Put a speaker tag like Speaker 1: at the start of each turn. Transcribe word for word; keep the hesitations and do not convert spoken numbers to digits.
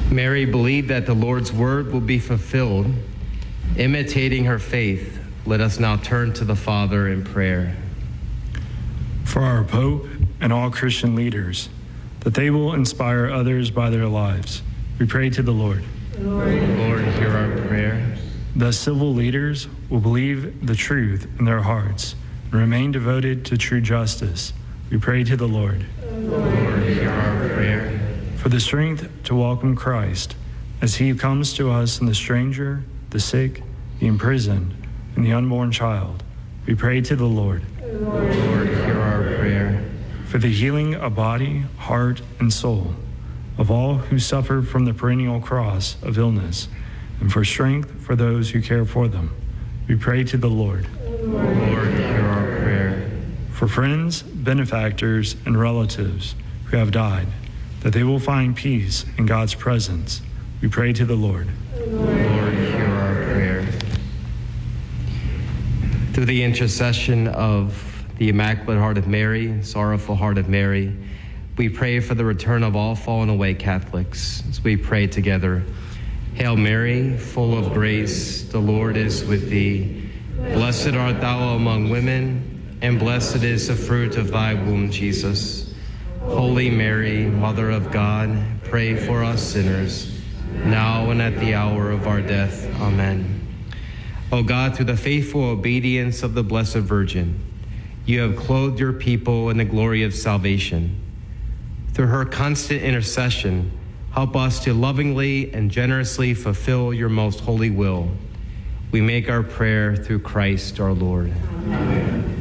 Speaker 1: Mary believed that the Lord's word will be fulfilled. Imitating her faith, let us now turn to the Father in prayer.
Speaker 2: For our Pope and all Christian leaders, that they will inspire others by their lives, we pray to the Lord.
Speaker 1: Lord, Lord, hear our prayer.
Speaker 2: The civil leaders will believe the truth in their hearts and remain devoted to true justice. We pray to the Lord.
Speaker 1: Lord, hear our prayer.
Speaker 2: For the strength to welcome Christ as he comes to us in the stranger, the sick, the imprisoned, and the unborn child, we pray to the Lord.
Speaker 1: Lord, hear our prayer.
Speaker 2: For the healing of body, heart, and soul of all who suffer from the perennial cross of illness, and for strength for those who care for them, we pray to the Lord.
Speaker 1: Lord, hear our prayer.
Speaker 2: For friends, benefactors, and relatives who have died, that they will find peace in God's presence, we pray to the Lord.
Speaker 1: Lord, hear our prayer. Through the intercession of the Immaculate Heart of Mary, Sorrowful Heart of Mary, we pray for the return of all fallen away Catholics as we pray together. Hail Mary, full of grace, the Lord is with thee. Blessed art thou among women, and blessed is the fruit of thy womb, Jesus. Holy Mary, Mother of God, pray for us sinners, now and at the hour of our death. Amen. O God, through the faithful obedience of the Blessed Virgin, you have clothed your people in the glory of salvation. Through her constant intercession, help us to lovingly and generously fulfill your most holy will. We make our prayer through Christ our Lord.
Speaker 3: Amen.